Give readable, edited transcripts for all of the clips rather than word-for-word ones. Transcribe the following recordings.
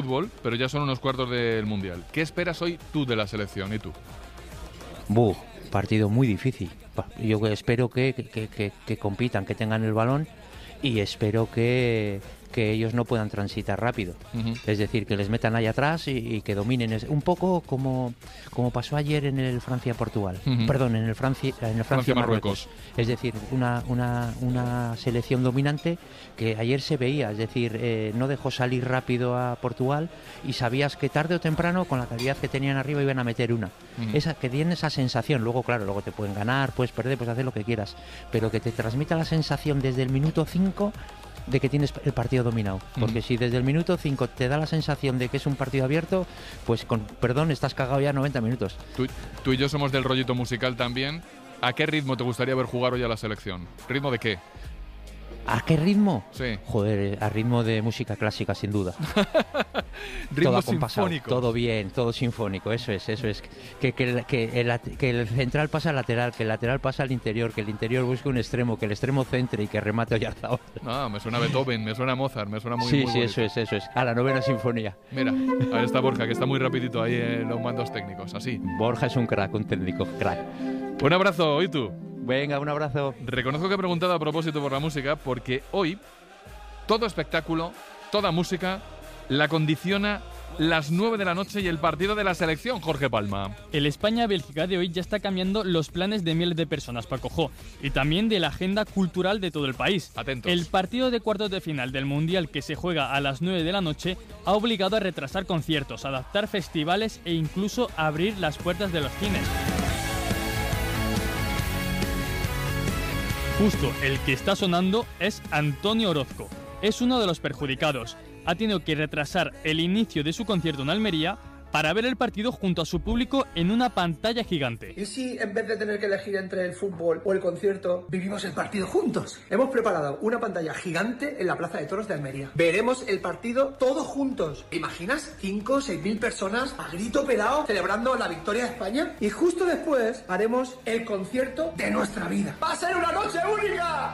fútbol, pero ya son unos cuartos del Mundial. ¿Qué esperas hoy tú de la selección y tú? Partido muy difícil. Yo espero que compitan, que tengan el balón y espero que ellos no puedan transitar rápido. Es decir, que les metan ahí atrás y que dominen. Un poco como pasó ayer en el Francia-Portugal. Perdón, en el Francia-Marruecos. Es decir, una selección dominante que ayer se veía. Es decir, no dejó salir rápido a Portugal y sabías que tarde o temprano, con la calidad que tenían arriba, iban a meter una. Que tienen esa sensación. Luego, claro, luego te pueden ganar, puedes perder, puedes hacer lo que quieras. Pero que te transmita la sensación desde el minuto 5 de que tienes el partido dominado, porque si desde el minuto 5 te da la sensación de que es un partido abierto, pues con perdón estás cagado ya 90 minutos. Tú y yo somos del rollito musical también. ¿A qué ritmo te gustaría ver jugar hoy a la selección? ¿Ritmo de qué? ¿A qué ritmo? Sí. Joder, a ritmo de música clásica, sin duda. Ritmo sinfónico. Todo bien, todo sinfónico, eso es. Que el central pasa al lateral, que el lateral pasa al interior, que el interior busque un extremo, que el extremo centre y que remate Oyarzabal. No, me suena Beethoven, me suena Mozart, me suena muy bonito. Eso es. A la novena sinfonía. Mira, ahí está Borja, que está muy rapidito ahí en los mandos técnicos, así. Borja es un crack, un técnico, crack. Un abrazo, ¿y tú? Venga, un abrazo. Reconozco que he preguntado a propósito por la música porque hoy todo espectáculo, toda música la condiciona las 9 de la noche y el partido de la selección, Jorge Palma. El España-Bélgica de hoy ya está cambiando los planes de miles de personas, Paco Jo, y también de la agenda cultural de todo el país. Atentos. El partido de cuartos de final del Mundial, que se juega a las 9 de la noche, ha obligado a retrasar conciertos, adaptar festivales e incluso abrir las puertas de los cines. Justo el que está sonando es Antonio Orozco. Es uno de los perjudicados. Ha tenido que retrasar el inicio de su concierto en Almería para ver el partido junto a su público en una pantalla gigante. ¿Y si en vez de tener que elegir entre el fútbol o el concierto, vivimos el partido juntos? Hemos preparado una pantalla gigante en la Plaza de Toros de Almería. Veremos el partido todos juntos. ¿Te imaginas? 5 o 6 mil personas a grito pelado celebrando la victoria de España. Y justo después haremos el concierto de nuestra vida. ¡Va a ser una noche única!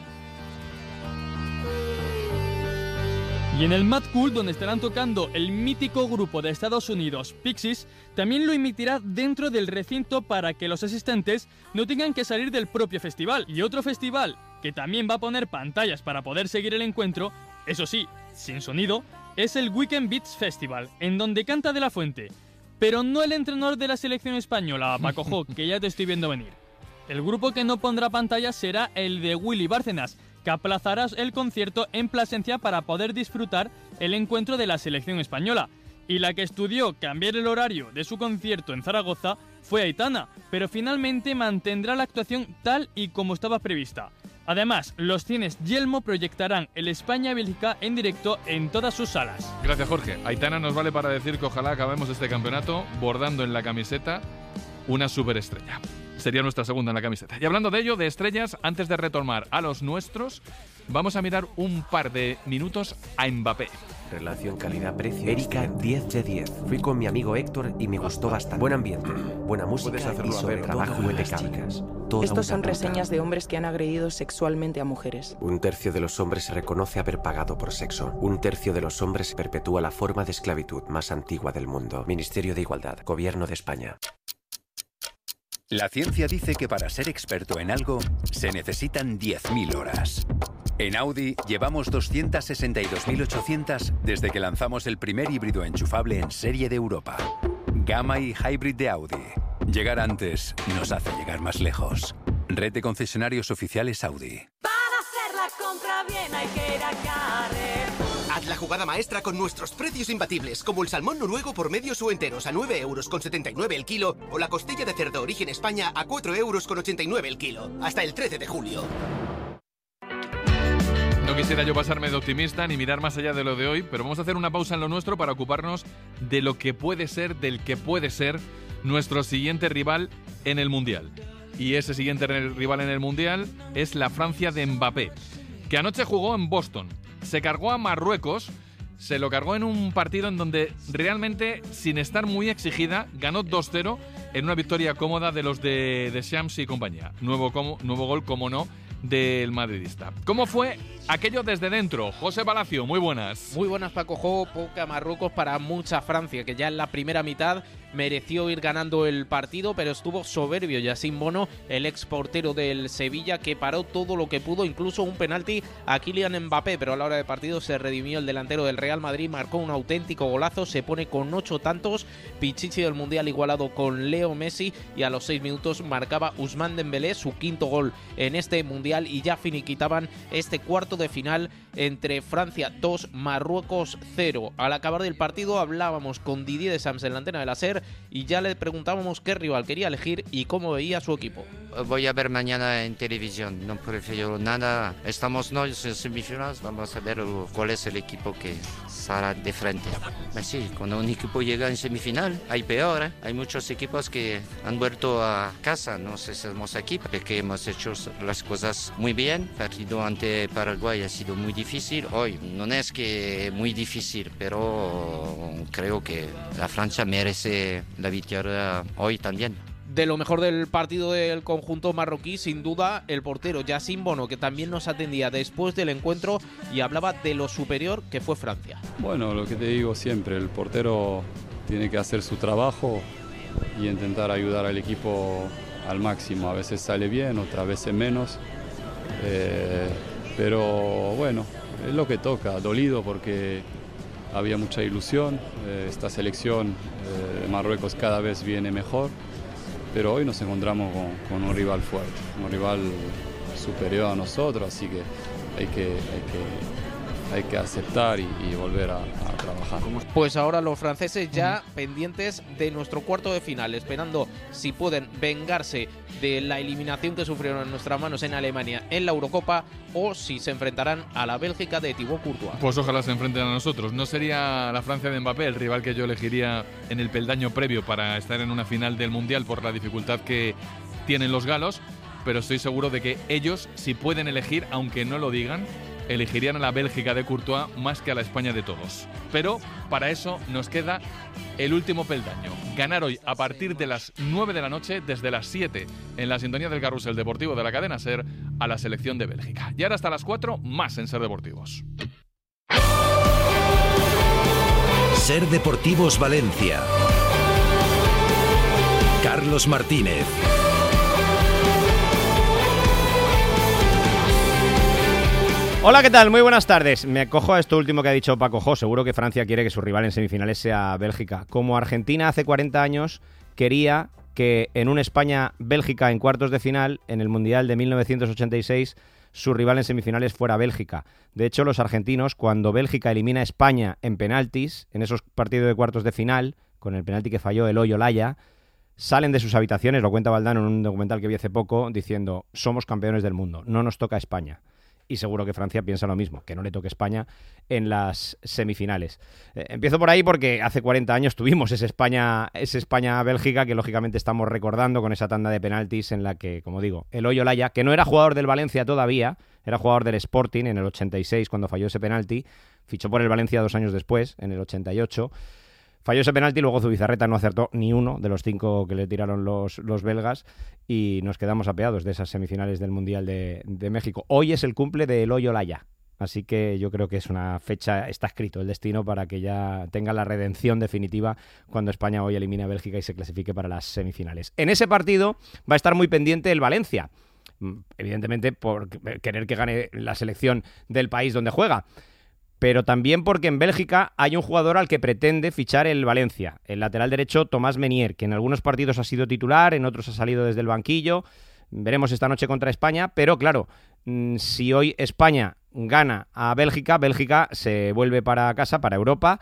Y en el Mad Cool, donde estarán tocando el mítico grupo de Estados Unidos, Pixies, también lo emitirá dentro del recinto para que los asistentes no tengan que salir del propio festival. Y otro festival que también va a poner pantallas para poder seguir el encuentro, eso sí, sin sonido, es el Weekend Beats Festival, en donde canta De La Fuente. Pero no el entrenador de la selección española, Paco Jo, que ya te estoy viendo venir. El grupo que no pondrá pantallas será el de Willy Bárcenas, que aplazará el concierto en Plasencia para poder disfrutar el encuentro de la selección española. Y la que estudió cambiar el horario de su concierto en Zaragoza fue Aitana, pero finalmente mantendrá la actuación tal y como estaba prevista. Además, los cines Yelmo proyectarán el España-Bélgica en directo en todas sus salas. Gracias, Jorge. Aitana nos vale para decir que ojalá acabemos este campeonato bordando en la camiseta una superestrella. Sería nuestra segunda en la camiseta. Y hablando de ello, de estrellas, antes de retomar a los nuestros, vamos a mirar un par de minutos a Mbappé. Relación calidad-precio. Erika, 10 de 10. Fui con mi amigo Héctor y me gustó bastante. Buen ambiente, buena música y sobre trabajo impecable. Estos son reseñas de hombres que han agredido sexualmente a mujeres. 1/3 de los hombres reconoce haber pagado por sexo. 1/3 de los hombres perpetúa la forma de esclavitud más antigua del mundo. Ministerio de Igualdad, Gobierno de España. La ciencia dice que para ser experto en algo se necesitan 10.000 horas. En Audi llevamos 262.800 desde que lanzamos el primer híbrido enchufable en serie de Europa. Gamma y Hybrid de Audi. Llegar antes nos hace llegar más lejos. Red de concesionarios oficiales Audi. Para hacer la compra bien hay que ir a Carrefour. Haz la jugada maestra con nuestros precios imbatibles, como el salmón noruego por medios o enteros a 9,79 € el kilo o la costilla de cerdo origen España a 4,89 € el kilo. Hasta el 13 de julio. No quisiera yo pasarme de optimista ni mirar más allá de lo de hoy, pero vamos a hacer una pausa en lo nuestro para ocuparnos de lo que puede ser, del que puede ser nuestro siguiente rival en el Mundial. Y ese siguiente rival en el Mundial es la Francia de Mbappé, que anoche jugó en Boston. Se cargó a Marruecos, se lo cargó en un partido en donde realmente, sin estar muy exigida, ganó 2-0 en una victoria cómoda de los de Shams y compañía. Nuevo gol, como no, del madridista. ¿Cómo fue aquello desde dentro? José Palacio, muy buenas. Muy buenas, Paco Jo. Poca Marruecos para mucha Francia, que ya en la primera mitad mereció ir ganando el partido, pero estuvo soberbio Yacine Bono, el ex portero del Sevilla, que paró todo lo que pudo, incluso un penalti a Kylian Mbappé, pero a la hora de partido se redimió el delantero del Real Madrid, marcó un auténtico golazo, se pone con 8 tantos, Pichichi del Mundial igualado con Leo Messi, y a los 6 minutos marcaba Ousmane Dembélé su quinto gol en este Mundial, y ya finiquitaban este cuarto de final entre Francia 2, Marruecos 0. Al acabar del partido hablábamos con Didier Deschamps en la antena de la SER y ya le preguntábamos qué rival quería elegir y cómo veía su equipo. Voy a ver mañana en televisión, no prefiero nada. Estamos en semifinales, vamos a ver cuál es el equipo que estará de frente. Sí, cuando un equipo llega en semifinal, hay peor, ¿eh? Hay muchos equipos que han vuelto a casa, no sé si somos aquí, porque hemos hecho las cosas muy bien. El partido ante Paraguay ha sido muy difícil, hoy no es que muy difícil, pero creo que la Francia merece la victoria hoy también. De lo mejor del partido del conjunto marroquí, sin duda, el portero Yacine Bono, que también nos atendía después del encuentro y hablaba de lo superior que fue Francia. Bueno, lo que te digo siempre, el portero tiene que hacer su trabajo y intentar ayudar al equipo al máximo. A veces sale bien, otras veces menos, pero bueno, es lo que toca, dolido porque había mucha ilusión, esta selección de Marruecos cada vez viene mejor. Pero hoy nos encontramos con un rival fuerte, un rival superior a nosotros, así que hay que aceptar y volver a trabajar. Pues ahora los franceses ya pendientes de nuestro cuarto de final, esperando si pueden vengarse de la eliminación que sufrieron en nuestras manos en Alemania en la Eurocopa o si se enfrentarán a la Bélgica de Thibaut Courtois. Pues ojalá se enfrenten a nosotros. No sería la Francia de Mbappé el rival que yo elegiría en el peldaño previo para estar en una final del Mundial por la dificultad que tienen los galos, pero estoy seguro de que ellos, si pueden elegir, aunque no lo digan, elegirían a la Bélgica de Courtois más que a la España de todos. Pero para eso nos queda el último peldaño. Ganar hoy a partir de las 9 de la noche, desde las 7, en la sintonía del Carrusel Deportivo de la cadena SER, a la selección de Bélgica. Y ahora hasta las 4, más en SER Deportivos. SER Deportivos Valencia. Carlos Martínez. Hola, ¿qué tal? Muy buenas tardes. Me acojo a esto último que ha dicho Paco Jo. Seguro que Francia quiere que su rival en semifinales sea Bélgica. Como Argentina hace 40 años quería que en un España-Bélgica en cuartos de final, en el Mundial de 1986, su rival en semifinales fuera Bélgica. De hecho, los argentinos, cuando Bélgica elimina a España en penaltis, en esos partidos de cuartos de final, con el penalti que falló Eloy Olaya, salen de sus habitaciones, lo cuenta Valdano en un documental que vi hace poco, diciendo: somos campeones del mundo, no nos toca España. Y seguro que Francia piensa lo mismo, que no le toque España en las semifinales. Empiezo por ahí porque hace 40 años tuvimos ese España-Bélgica que lógicamente estamos recordando con esa tanda de penaltis en la que, como digo, Eloy Olaya, que no era jugador del Valencia todavía, era jugador del Sporting en el 86 cuando falló ese penalti, fichó por el Valencia 2 años después, en el 88, falló ese penalti, luego Zubizarreta no acertó ni uno de los 5 que le tiraron los belgas y nos quedamos apeados de esas semifinales del Mundial de México. Hoy es el cumple de Eloy Olaya, así que yo creo que es una fecha, está escrito el destino para que ya tenga la redención definitiva cuando España hoy elimine a Bélgica y se clasifique para las semifinales. En ese partido va a estar muy pendiente el Valencia, evidentemente por querer que gane la selección del país donde juega, pero también porque en Bélgica hay un jugador al que pretende fichar el Valencia, el lateral derecho Thomas Meunier, que en algunos partidos ha sido titular, en otros ha salido desde el banquillo. Veremos esta noche contra España, pero claro, si hoy España gana a Bélgica, Bélgica se vuelve para casa, para Europa,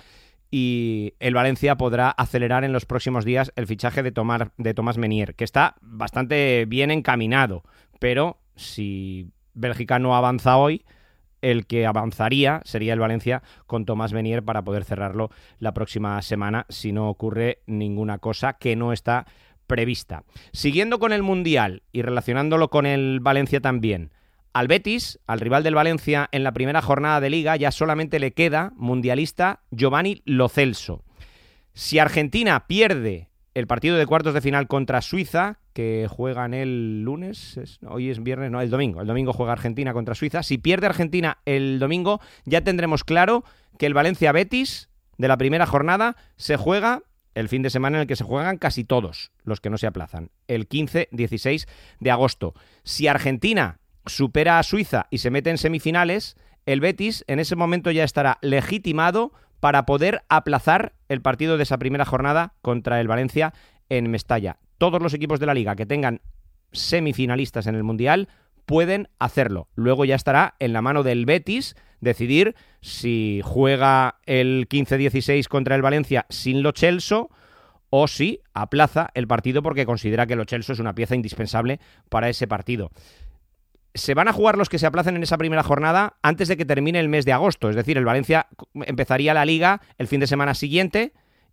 y el Valencia podrá acelerar en los próximos días el fichaje de Thomas Meunier, que está bastante bien encaminado, pero si Bélgica no avanza hoy, el que avanzaría sería el Valencia con Thomas Meunier para poder cerrarlo la próxima semana si no ocurre ninguna cosa que no está prevista. Siguiendo con el Mundial y relacionándolo con el Valencia también, al Betis, al rival del Valencia en la primera jornada de Liga, ya solamente le queda mundialista Giovanni Lo Celso. Si Argentina pierde el partido de cuartos de final contra Suiza, que juegan el lunes, hoy es viernes, no, el domingo juega Argentina contra Suiza. Si pierde Argentina el domingo, ya tendremos claro que el Valencia-Betis de la primera jornada se juega el fin de semana en el que se juegan casi todos los que no se aplazan, el 15-16 de agosto. Si Argentina supera a Suiza y se mete en semifinales, el Betis en ese momento ya estará legitimado para poder aplazar el partido de esa primera jornada contra el Valencia en Mestalla. Todos los equipos de la Liga que tengan semifinalistas en el Mundial pueden hacerlo. Luego ya estará en la mano del Betis decidir si juega el 15-16 contra el Valencia sin Lo Celso o si aplaza el partido porque considera que Lo Celso es una pieza indispensable para ese partido. Se van a jugar los que se aplacen en esa primera jornada antes de que termine el mes de agosto. Es decir, el Valencia empezaría la Liga el fin de semana siguiente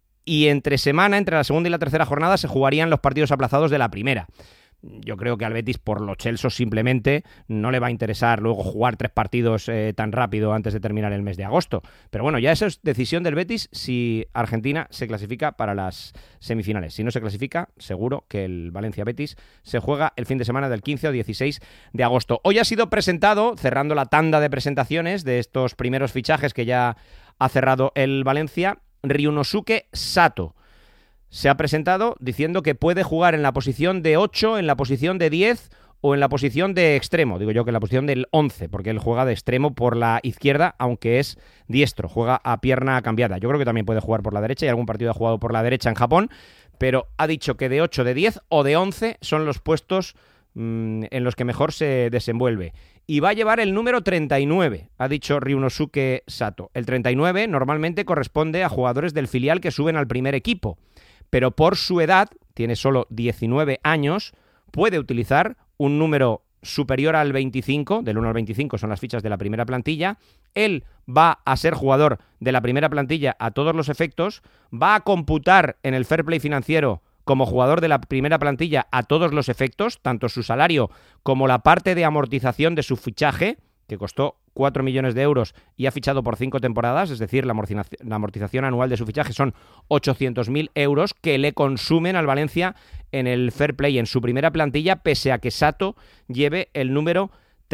y entre la segunda y la tercera jornada se jugarían los partidos aplazados de la primera. Yo creo que al Betis, por Lo Celso, simplemente no le va a interesar luego jugar 3 partidos tan rápido antes de terminar el mes de agosto. Pero bueno, ya eso es decisión del Betis si Argentina se clasifica para las semifinales. Si no se clasifica, seguro que el Valencia-Betis se juega el fin de semana del 15 o 16 de agosto. Hoy ha sido presentado, cerrando la tanda de presentaciones de estos primeros fichajes que ya ha cerrado el Valencia, Ryunosuke Sato. Se ha presentado diciendo que puede jugar en la posición de 8, en la posición de 10 o en la posición de extremo. Digo yo que en la posición del 11, porque él juega de extremo por la izquierda, aunque es diestro, juega a pierna cambiada. Yo creo que también puede jugar por la derecha y algún partido ha jugado por la derecha en Japón, pero ha dicho que de 8, de 10 o de 11 son los puestos en los que mejor se desenvuelve. Y va a llevar el número 39, ha dicho Ryunosuke Sato. El 39 normalmente corresponde a jugadores del filial que suben al primer equipo, pero por su edad, tiene solo 19 años, puede utilizar un número superior al 25, del 1 al 25 son las fichas de la primera plantilla. Él va a ser jugador de la primera plantilla a todos los efectos, va a computar en el fair play financiero como jugador de la primera plantilla a todos los efectos, tanto su salario como la parte de amortización de su fichaje, que costó 4 millones de euros y ha fichado por 5 temporadas, es decir, la amortización anual de su fichaje son 800.000 euros que le consumen al Valencia en el fair play en su primera plantilla, pese a que Sato lleve el número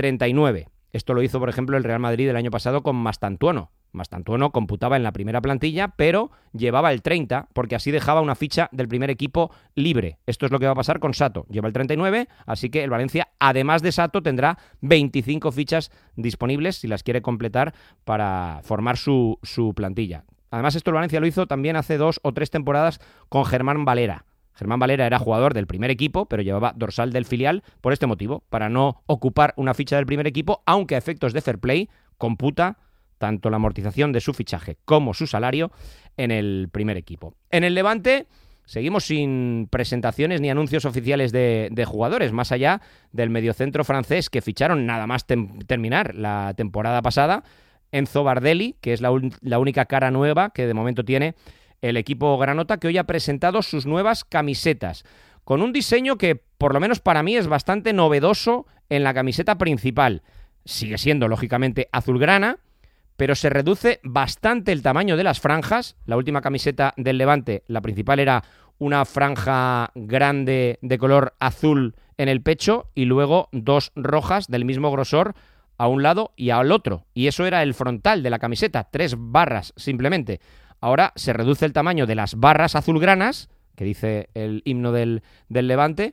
39. Esto lo hizo, por ejemplo, el Real Madrid el año pasado con Mastantuono. Mastantuono computaba en la primera plantilla, pero llevaba el 30, porque así dejaba una ficha del primer equipo libre. Esto es lo que va a pasar con Sato. Lleva el 39, así que el Valencia, además de Sato, tendrá 25 fichas disponibles si las quiere completar para formar su plantilla. Además, esto el Valencia lo hizo también hace 2 o 3 temporadas con Germán Valera. Germán Valera era jugador del primer equipo, pero llevaba dorsal del filial por este motivo, para no ocupar una ficha del primer equipo, aunque a efectos de fair play computa tanto la amortización de su fichaje como su salario en el primer equipo. En el Levante seguimos sin presentaciones ni anuncios oficiales de jugadores, más allá del mediocentro francés que ficharon nada más terminar la temporada pasada, Enzo Bardelli, que es la única cara nueva que de momento tiene el equipo granota, que hoy ha presentado sus nuevas camisetas, con un diseño que, por lo menos para mí, es bastante novedoso en la camiseta principal. Sigue siendo, lógicamente, azulgrana, pero se reduce bastante el tamaño de las franjas. La última camiseta del Levante, la principal, era una franja grande de color azul en el pecho y luego 2 rojas del mismo grosor a un lado y al otro. Y eso era el frontal de la camiseta, 3 barras simplemente. Ahora se reduce el tamaño de las barras azulgranas, que dice el himno del Levante,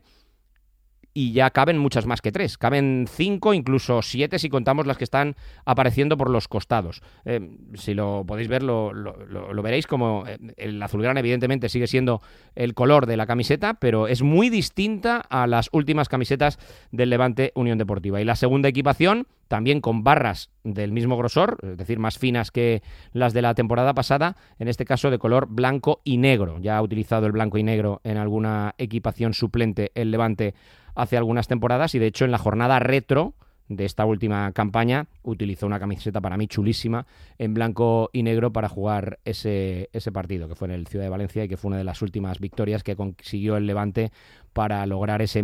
y ya caben muchas más que 3. Caben 5, incluso 7 si contamos las que están apareciendo por los costados. Si lo podéis ver, lo veréis como el azulgrana evidentemente sigue siendo el color de la camiseta, pero es muy distinta a las últimas camisetas del Levante Unión Deportiva. Y la segunda equipación, también con barras del mismo grosor, es decir, más finas que las de la temporada pasada, en este caso de color blanco y negro. Ya ha utilizado el blanco y negro en alguna equipación suplente el Levante hace algunas temporadas y de hecho en la jornada retro de esta última campaña utilizó una camiseta para mí chulísima en blanco y negro para jugar ese partido que fue en el Ciudad de Valencia y que fue una de las últimas victorias que consiguió el Levante para lograr esa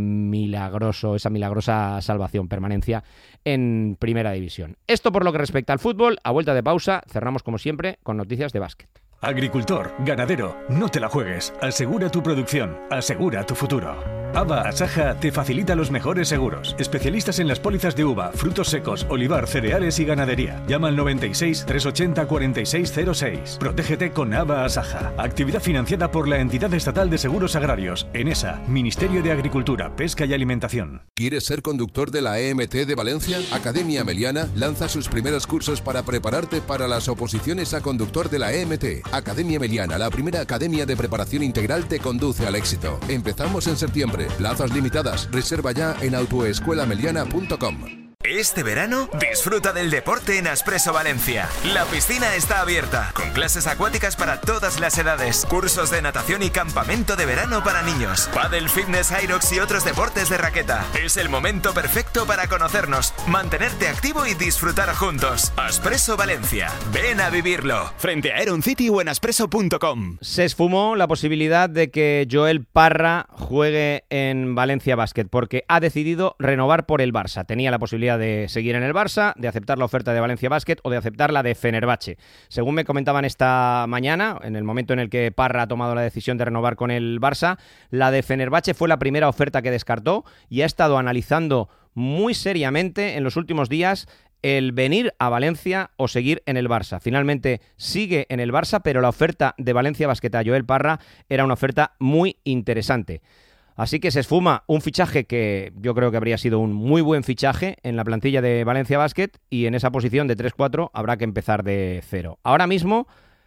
milagrosa salvación, permanencia en Primera División. Esto por lo que respecta al fútbol. A vuelta de pausa cerramos como siempre con noticias de básquet. Agricultor, ganadero, no te la juegues. Asegura tu producción, asegura tu futuro. ABA Asaja te facilita los mejores seguros. Especialistas en las pólizas de uva, frutos secos, olivar, cereales y ganadería. Llama al 96 380 4606. Protégete con ABA Asaja. Actividad financiada por la Entidad Estatal de Seguros Agrarios, ENESA, Ministerio de Agricultura, Pesca y Alimentación. ¿Quieres ser conductor de la EMT de Valencia? Academia Meliana lanza sus primeros cursos para prepararte para las oposiciones a conductor de la EMT. Academia Meliana, la primera academia de preparación integral, te conduce al éxito. Empezamos en septiembre. Plazas limitadas. Reserva ya en autoescuelameliana.com. Este verano, disfruta del deporte en Aspresso Valencia. La piscina está abierta, con clases acuáticas para todas las edades, cursos de natación y campamento de verano para niños, pádel, fitness, aerox y otros deportes de raqueta. Es el momento perfecto para conocernos, mantenerte activo y disfrutar juntos. Aspresso Valencia. Ven a vivirlo. Frente a Aeron City o en aspresso.com. Se esfumó la posibilidad de que Joel Parra juegue en Valencia Basket porque ha decidido renovar por el Barça. Tenía la posibilidad de seguir en el Barça, de aceptar la oferta de Valencia Basket o de aceptar la de Fenerbahce. Según me comentaban esta mañana, en el momento en el que Parra ha tomado la decisión de renovar con el Barça, la de Fenerbahce fue la primera oferta que descartó y ha estado analizando muy seriamente en los últimos días el venir a Valencia o seguir en el Barça. Finalmente sigue en el Barça, pero la oferta de Valencia Basket a Joel Parra era una oferta muy interesante. Así que se esfuma un fichaje que yo creo que habría sido un muy buen fichaje en la plantilla de Valencia Basket y en esa posición de 3-4 habrá que empezar de cero. Ahora mismo,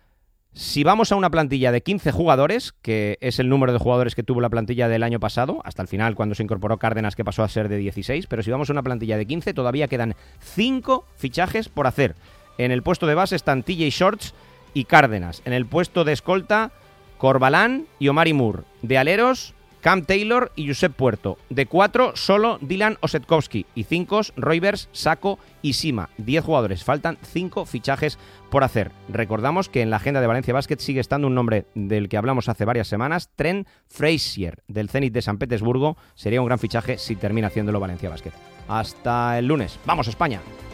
si vamos a una plantilla de 15 jugadores, que es el número de jugadores que tuvo la plantilla del año pasado, hasta el final cuando se incorporó Cárdenas, que pasó a ser de 16, pero si vamos a una plantilla de 15, todavía quedan 5 fichajes por hacer. En el puesto de base están TJ Shorts y Cárdenas. En el puesto de escolta, Corbalán y Omari Moore. De aleros, Cam Taylor y Josep Puerto. De 4, solo Dylan Osetkowski. Y 5, Roivers, Sacco y Sima. 10 jugadores. Faltan 5 fichajes por hacer. Recordamos que en la agenda de Valencia Basket sigue estando un nombre del que hablamos hace varias semanas, Trent Frazier, del Zenit de San Petersburgo. Sería un gran fichaje si termina haciéndolo Valencia Basket. Hasta el lunes. ¡Vamos, España!